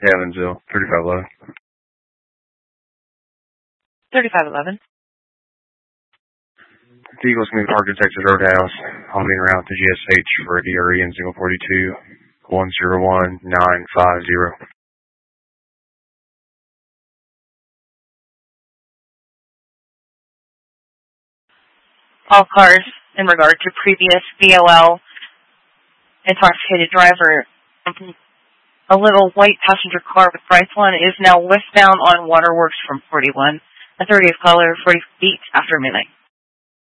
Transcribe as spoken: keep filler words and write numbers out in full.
Evansville, thirty-five eleven. thirty-five eleven. The Eagles can be parked at Texas Roadhouse. I'll be en route to G S H for a D R E in single forty-two, one zero one nine five zero. All cars in regard to previous V O L intoxicated driver. A little white passenger car with brights on is now westbound on Waterworks from forty-one. A thirtieth caller, forty feet after midnight.